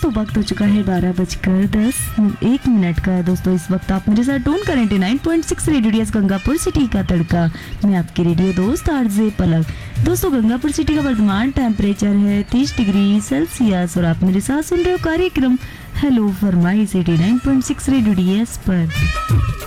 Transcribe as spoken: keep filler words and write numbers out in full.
दोस्तों वक्त हो चुका है बारह बजकर दस एक मिनट का। दोस्तों इस वक्त आप मेरे साथ टून करें ninety nine point six radio Gangapur city का तड़का। मैं आपकी रेडियो दोस्त आरजे पलक। दोस्तों गंगापुर सिटी का वर्तमान टेम्परेचर है तीस डिग्री सेल्सियस और आप मेरे साथ सुन रहे हो कार्यक्रम हेलो फरमाइश eighty nine point six radio पर।